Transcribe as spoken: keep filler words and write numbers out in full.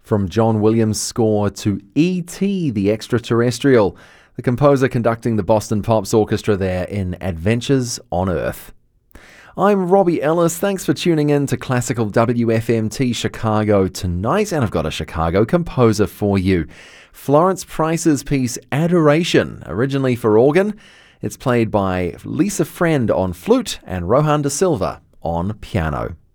From John Williams' score to E T the Extraterrestrial, the composer conducting the Boston Pops Orchestra there in Adventures on Earth. I'm Robbie Ellis. Thanks for tuning in to Classical W F M T Chicago tonight, and I've got a Chicago composer for you. Florence Price's piece Adoration, originally for organ. It's played by Lisa Friend on flute and Rohan De Silva on piano.